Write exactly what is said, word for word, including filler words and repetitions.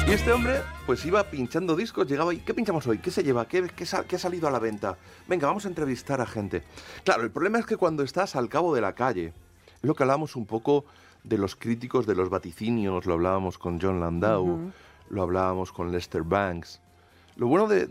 Y este hombre, pues iba pinchando discos, llegaba y ¿qué pinchamos hoy? ¿Qué se lleva? ¿Qué, qué, sa- qué ha salido a la venta? Venga, vamos a entrevistar a gente. Claro, el problema es que cuando estás al cabo de la calle, es lo que hablábamos un poco de los críticos de los vaticinios, lo hablábamos con John Landau, Ujú. lo hablábamos con Lester Banks. Lo bueno de,